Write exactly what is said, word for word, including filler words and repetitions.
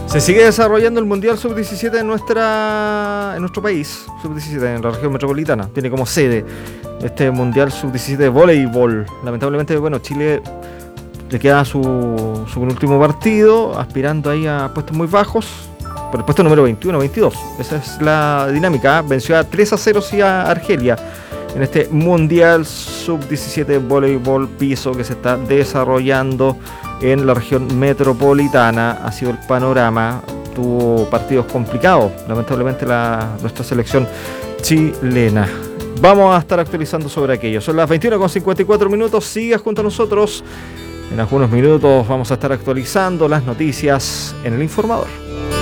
Se sigue desarrollando el Mundial sub diecisiete en, nuestra, en nuestro país, sub diecisiete en la región metropolitana. Tiene como sede este Mundial sub diecisiete de voleibol. Lamentablemente, bueno, Chile le queda su, su último partido, aspirando ahí a puestos muy bajos, por el puesto número veintiuno veintidós. Esa es la dinámica. Venció a tres a cero sí a Argelia en este Mundial sub diecisiete voleibol piso que se está desarrollando en la región metropolitana. Ha sido el panorama. Tuvo partidos complicados, lamentablemente, la, nuestra selección chilena. Vamos a estar actualizando sobre aquello. Son las veintiuna con cincuenta y cuatro minutos. Siga junto a nosotros. En algunos minutos vamos a estar actualizando las noticias en el informador.